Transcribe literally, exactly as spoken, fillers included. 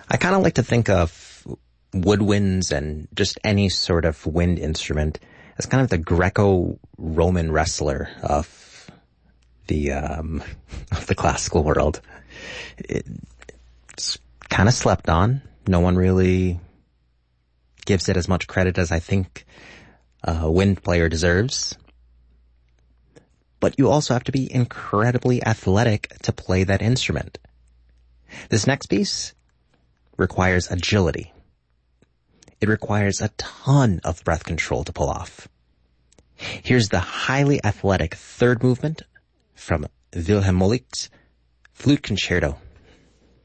I kind of like to think of woodwinds and just any sort of wind instrument as kind of the Greco-Roman wrestler of the um, of the classical world. It's kind of slept on. No one really gives it as much credit as I think a wind player deserves. But you also have to be incredibly athletic to play that instrument. This next piece requires agility. It requires a ton of breath control to pull off. Here's the highly athletic third movement from Wilhelm Moelik's Flute Concerto.